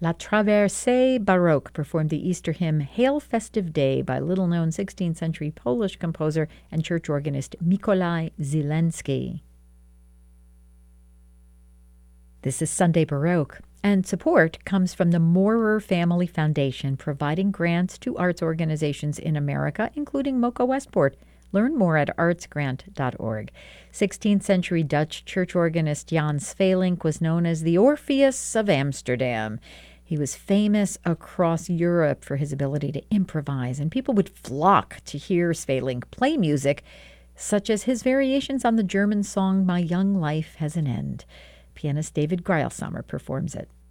La Traversée Baroque performed the Easter hymn Hail Festive Day by little-known 16th century Polish composer and church organist Mikołaj Zielensky. This is Sunday Baroque, and support comes from the Moorer Family Foundation, providing grants to arts organizations in America, including Mocha Westport. Learn more at artsgrant.org. 16th century Dutch church organist Jan Svelink was known as the Orpheus of Amsterdam. He was famous across Europe for his ability to improvise, and people would flock to hear Svelink play music, such as his variations on the German song My Young Life Has an End. Pianist David Greilsamer performs it.